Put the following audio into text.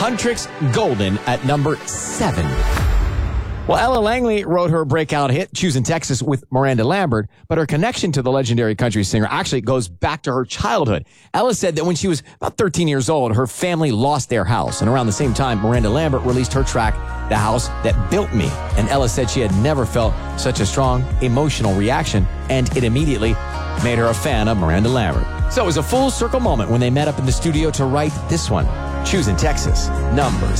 Huntrix Golden at number 7. Well, Ella Langley wrote her breakout hit, Choosing Texas, with Miranda Lambert, but her connection to the legendary country singer actually goes back to her childhood. Ella said that when she was about 13 years old, her family lost their house, and around the same time, Miranda Lambert released her track, The House That Built Me, and Ella said she had never felt such a strong emotional reaction, and it immediately made her a fan of Miranda Lambert. So it was a full circle moment when they met up in the studio to write this one, Choosing Texas, number